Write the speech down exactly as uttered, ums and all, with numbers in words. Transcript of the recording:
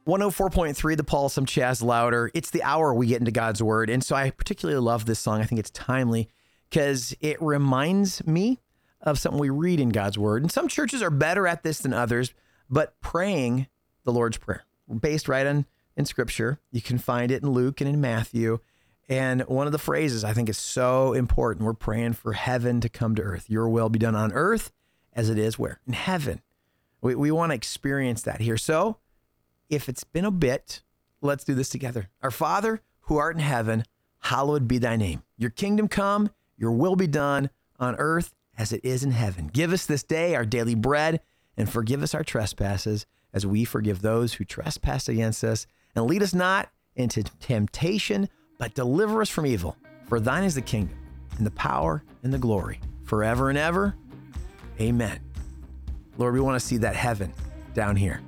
one oh four point three, The Pulse. I'm Chaz Louder. It's the hour we get into God's Word. And so I particularly love this song. I think it's timely because it reminds me of something we read in God's Word. And some churches are better at this than others, but praying the Lord's Prayer, based right on in Scripture. You can find it in Luke and in Matthew. And one of the phrases I think is so important. We're praying for heaven to come to earth. Your will be done on earth as it is where? In heaven. We, we want to experience that here. So if it's been a bit, let's do this together. Our Father, who art in heaven, hallowed be thy name. Your kingdom come, your will be done on earth as it is in heaven. Give us this day our daily bread and forgive us our trespasses as we forgive those who trespass against us. And lead us not into temptation, but deliver us from evil. For thine is the kingdom and the power and the glory forever and ever. Amen. Lord, we want to see that heaven down here.